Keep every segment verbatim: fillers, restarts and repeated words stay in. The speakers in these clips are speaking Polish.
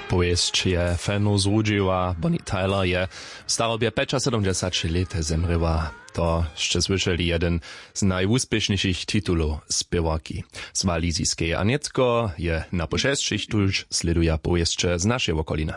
Powieść je Fenu zrudžiła, Bonnie Tyler je w starobie sedemdziesiąt lat zemryła. To jeszcze słyszeli jeden z najúspěšnějších titulów spěwaky z walizijskiej. A niecko je na pošestších tuż sleduje powieść z naszej okoliny.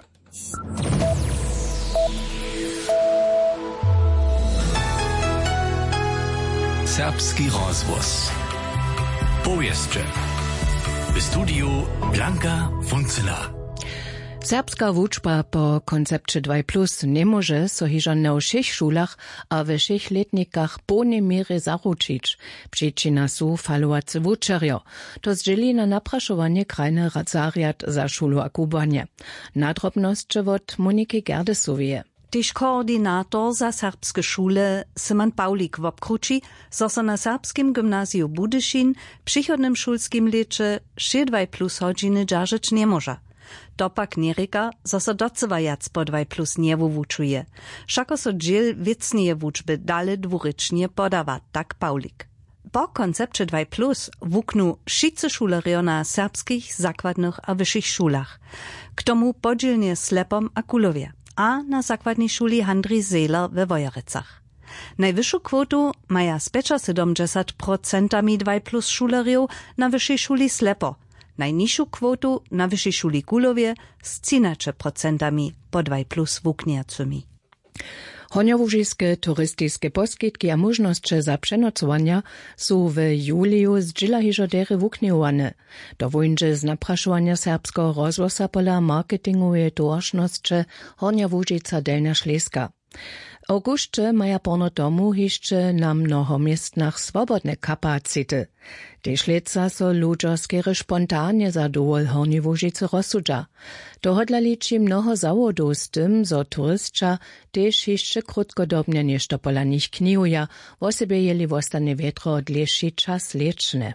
Serbski rozvoz. Powieście. W studiu Blanka Funzela. Serbska wučba po koncepcie dva plus nie może so hižo na všech šulach a we všech letnikach pone miery zaručić. Przyczyna su falovace wučerjo. To zdjeli na naprašovanie krajny zariad za šulu a kubanie. Nadrobnosće od Moniki Gerdesovije. Tyž koordynator za serbskie szule Simon Paulik wobkruči, zo so na serbskim gymnazju Budyšin przychodnym szulskim leče še dva plus hodžiny džažić nie może. To pak nierika, zo so docevajac po dva plus nie wučuje. Šako so džil vicnije wučby dale dwurycznie podawa, tak Paulik. Po koncepcie dva plus wuknu wszyscy šulerjo na serbskich zakładnych a wyższych szulach. K tomu podzielnie slepom a kulowie. A na zakładnej szuli Handri Seeler we Wojerecach. Najwyższą kwotu maja z siedemdziesiąt pięć procent dva plus szulerjów na wyższej szuli Slepo, najniższą kwotu na wyższej szuli Kulowie z trzynaście procent po dva plus wukniacymi. Honjowužijske turystijske poskitki a možnosće za přenocovanja su w juliju zdźila hižo dere wuknijowane. To wójnže z naprašovanja serbskiego rozvosa pola marketinguje doročnosće Honjowužica Delna Šleska. Augustče maja porno domu hišće na mnoho miestnach swobodne kapacity. Tež leca so ludžo skere spontanie za dowol Honjowužice rozsudža. Dohodla liči mnoho zawodów z tym, zo turystča tež hišće krutkodobne nešto pola nich knijuja, wo sebe jeli vostane vetro odlejší čas lečne.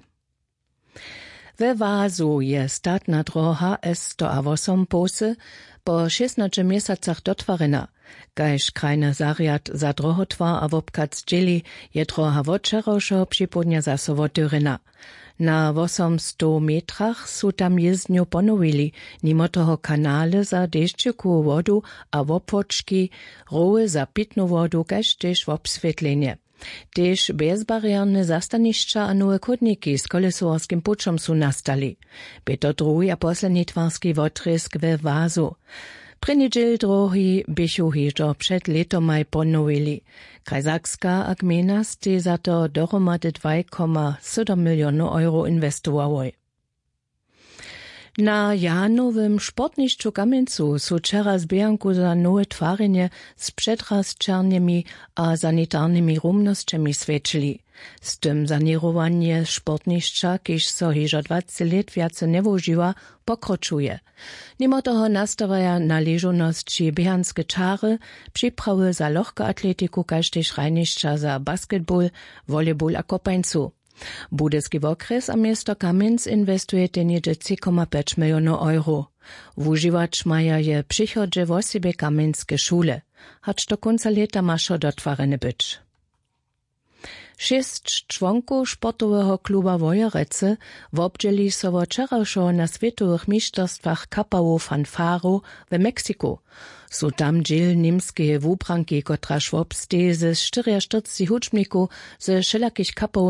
We Vazu je statna droha S sto osem pose po šestnaście miesacach dotwarena. Kajž krajny zariad za drohotwar a wobkat zdjeli je droha wotčerošo připodnja zaso wotyryna. Na osemsto metrach su tam jezdnju ponovili, nimo toho kanale za dešćiku wodu a wopočki, roły za pitnu wodu, kajž tež wobsvjetljenje. Tež bezbarierne zastanišća a nove chodniki s kolesowarskim pučom su nastali. Beto drugi a poslednji tvarski wotresk we Vazu. Prenedžel drohi bychu hižo před letomaj ponovili. Krajzakska a gmina ste za to dohromady dva celá sedem milionów euro investovali. Na Janowym sportnišću Kamencu su wczera zbieranku za nowe twarenje z przedrazčernjemi a sanitarnymi rumnosćemi svečili. Z tym sanirowanje sportnišća, kiž so hižo dwadzet let viace ne wužiwa, pokročuje. Nimo toho nastawaja naležonosći běhanske čary, připrawy za lohka atletiku, kaž tež rajnišća za basketball, volleyball a kopańcu. Budyski okres a miasto Kamenc inwestuje tenjedzie trzy celá päť milionów euro. Wužiwač maja je przychodže w osibie kamenske šule, hacz do konca leta mašo dotwarene być. Šest członków sportowego kluba Wojerece wobdzieli so wo wczorajšo na światowych mistrzostwach kapało fanfaru w Meksyku. Su tam dżil niemskie wubranki, kotraż wobsteje ze czterdziestu huczbników ze wszelakich kapało